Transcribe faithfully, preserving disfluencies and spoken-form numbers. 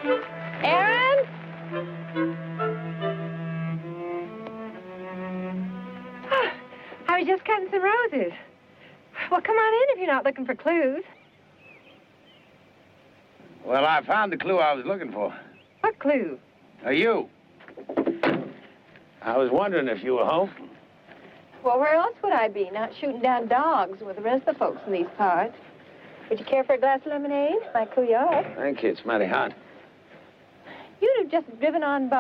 Aaron? Oh, I was just cutting some roses. Well, come on in if you're not looking for clues. Well, I found the clue I was looking for. What clue? Uh, you. I was wondering if you were home. Well, where else would I be? Not shooting down dogs with the rest of the folks in these parts. Would you care for a glass of lemonade? Might cool you off. Thank you. It's mighty hot. You'd have just driven on by.